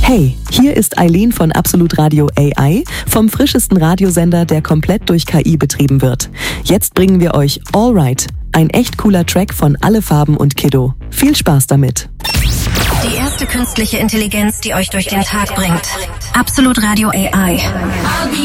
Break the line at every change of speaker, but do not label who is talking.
Hey, hier ist Eileen von Absolut Radio AI vom frischesten Radiosender, der komplett durch KI betrieben wird. Jetzt bringen wir euch All Right, ein echt cooler Track von Alle Farben und Kiddo. Viel Spaß damit.
Die erste künstliche Intelligenz, die euch durch den Tag bringt. Absolut Radio AI.